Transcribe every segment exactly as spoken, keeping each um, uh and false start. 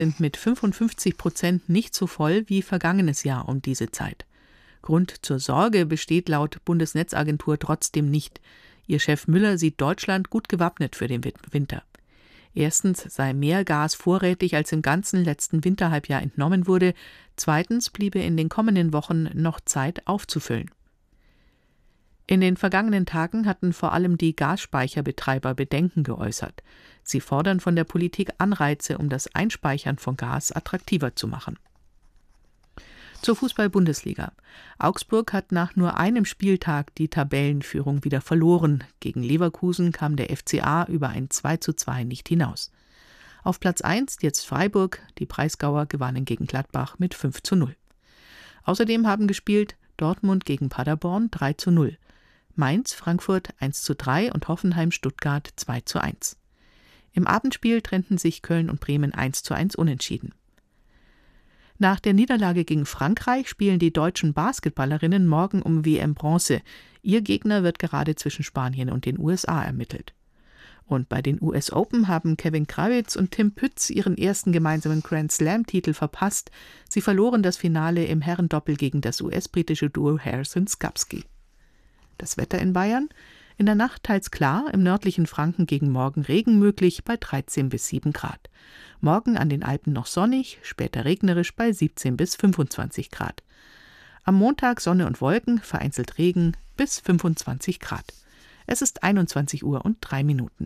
sind mit fünfundfünfzig Prozent nicht so voll wie vergangenes Jahr um diese Zeit. Grund zur Sorge besteht laut Bundesnetzagentur trotzdem nicht. Ihr Chef Müller sieht Deutschland gut gewappnet für den Winter. Erstens sei mehr Gas vorrätig, als im ganzen letzten Winterhalbjahr entnommen wurde. Zweitens bliebe in den kommenden Wochen noch Zeit aufzufüllen. In den vergangenen Tagen hatten vor allem die Gasspeicherbetreiber Bedenken geäußert. Sie fordern von der Politik Anreize, um das Einspeichern von Gas attraktiver zu machen. Zur Fußball-Bundesliga. Augsburg hat nach nur einem Spieltag die Tabellenführung wieder verloren. Gegen Leverkusen kam der F C A über ein zwei zu zwei nicht hinaus. Auf Platz eins jetzt Freiburg, die Breisgauer gewannen gegen Gladbach mit fünf zu null. Außerdem haben gespielt Dortmund gegen Paderborn drei zu null. Mainz, Frankfurt eins zu drei und Hoffenheim, Stuttgart zwei zu eins. Im Abendspiel trennten sich Köln und Bremen eins zu eins unentschieden. Nach der Niederlage gegen Frankreich spielen die deutschen Basketballerinnen morgen um W M-Bronze. Ihr Gegner wird gerade zwischen Spanien und den U S A ermittelt. Und bei den U S Open haben Kevin Krawitz und Tim Pütz ihren ersten gemeinsamen Grand-Slam-Titel verpasst. Sie verloren das Finale im Herrendoppel gegen das U S-britische Duo Harrison-Skapski. Das Wetter in Bayern? In der Nacht teils klar, im nördlichen Franken gegen Morgen Regen möglich bei dreizehn bis sieben Grad. Morgen an den Alpen noch sonnig, später regnerisch bei siebzehn bis fünfundzwanzig Grad. Am Montag Sonne und Wolken, vereinzelt Regen bis fünfundzwanzig Grad. Es ist einundzwanzig Uhr und drei Minuten.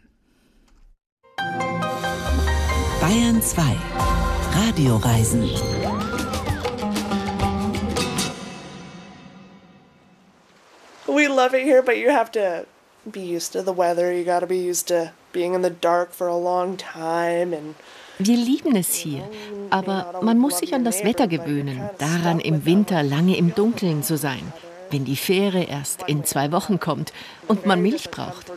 Bayern zwei. Radioreisen. We love it here, but you have to be used to the weather. You got to be used to being in the dark for a long time and Wir lieben es hier, aber man muss sich an das Wetter gewöhnen, daran im Winter lange im Dunkeln zu sein, wenn die Fähre erst in zwei Wochen kommt und man Milch braucht.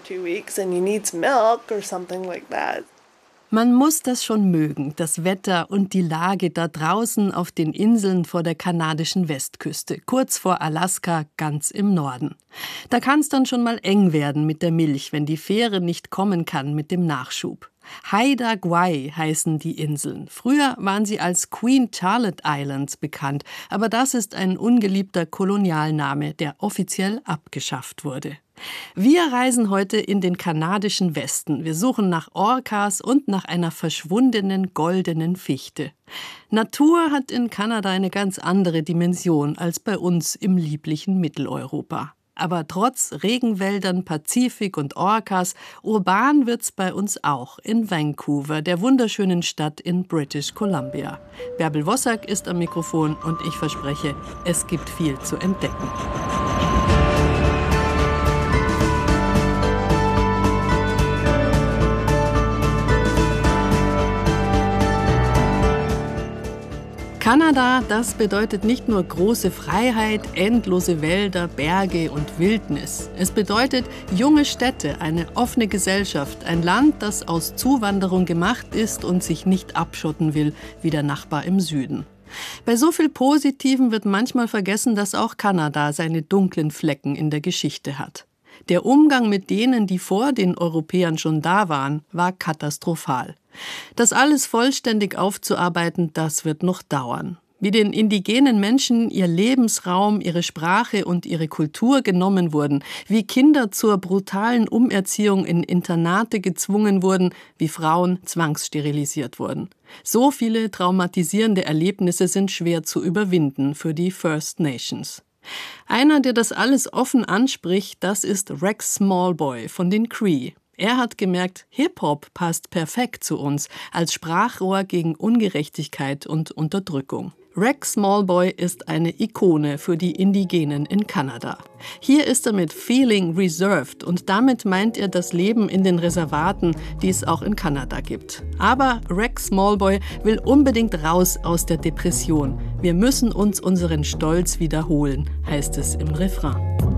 Man muss das schon mögen, das Wetter und die Lage da draußen auf den Inseln vor der kanadischen Westküste, kurz vor Alaska, ganz im Norden. Da kann es dann schon mal eng werden mit der Milch, wenn die Fähre nicht kommen kann mit dem Nachschub. Haida Gwaii heißen die Inseln. Früher waren sie als Queen Charlotte Islands bekannt, aber das ist ein ungeliebter Kolonialname, der offiziell abgeschafft wurde. Wir reisen heute in den kanadischen Westen. Wir suchen nach Orcas und nach einer verschwundenen goldenen Fichte. Natur hat in Kanada eine ganz andere Dimension als bei uns im lieblichen Mitteleuropa. Aber trotz Regenwäldern, Pazifik und Orcas, urban wird's bei uns auch in Vancouver, der wunderschönen Stadt in British Columbia. Bärbel Wossack ist am Mikrofon und ich verspreche, es gibt viel zu entdecken. Kanada, das bedeutet nicht nur große Freiheit, endlose Wälder, Berge und Wildnis. Es bedeutet junge Städte, eine offene Gesellschaft, ein Land, das aus Zuwanderung gemacht ist und sich nicht abschotten will, wie der Nachbar im Süden. Bei so viel Positivem wird manchmal vergessen, dass auch Kanada seine dunklen Flecken in der Geschichte hat. Der Umgang mit denen, die vor den Europäern schon da waren, war katastrophal. Das alles vollständig aufzuarbeiten, das wird noch dauern. Wie den indigenen Menschen ihr Lebensraum, ihre Sprache und ihre Kultur genommen wurden, wie Kinder zur brutalen Umerziehung in Internate gezwungen wurden, wie Frauen zwangssterilisiert wurden. So viele traumatisierende Erlebnisse sind schwer zu überwinden für die First Nations. Einer, der das alles offen anspricht, das ist Rex Smallboy von den Cree. Er hat gemerkt, Hip-Hop passt perfekt zu uns als Sprachrohr gegen Ungerechtigkeit und Unterdrückung. Rex Smallboy ist eine Ikone für die Indigenen in Kanada. Hier ist er mit Feeling Reserved und damit meint er das Leben in den Reservaten, die es auch in Kanada gibt. Aber Rex Smallboy will unbedingt raus aus der Depression. Wir müssen uns unseren Stolz wiederholen, heißt es im Refrain.